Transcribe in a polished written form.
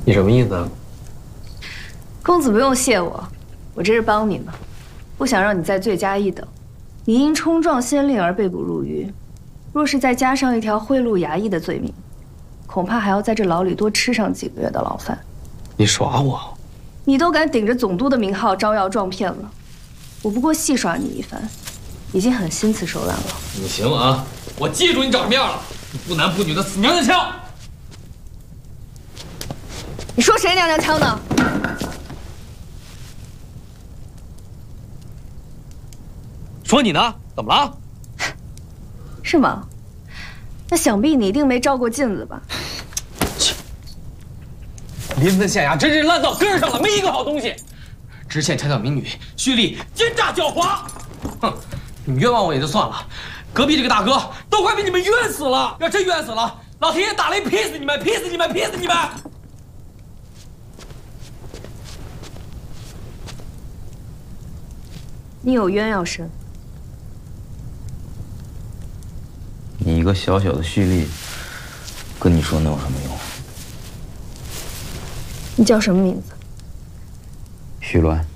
你什么意思啊？ 公子不用谢我，我这是帮你呢，不想让你再罪加一等。你因冲撞先令而被捕入狱，若是再加上一条贿赂衙役的罪名，恐怕还要在这牢里多吃上几个月的牢饭。 你耍我？ 你都敢顶着总督的名号招摇撞骗了，我不过戏耍你一番，已经很心慈手软了。 你行啊，我记住你长什么样了，你不男不女的死娘娘腔！ 你说谁娘娘腔呢？ 说你呢？怎么了？ 是吗？那想必你一定没照过镜子吧？ 临汾县衙真是烂到根上了，没一个好东西。知县强抢民女，蓄力奸诈狡猾。哼，你们冤枉我也就算了，隔壁这个大哥都快被你们冤死了。要真冤死了，老天爷打雷劈死你们！劈死你们！劈死你们！ 你有冤要伸。 你一个小小的蓄力，跟你说能有什么用？ 你叫什么名字？ 徐鸾。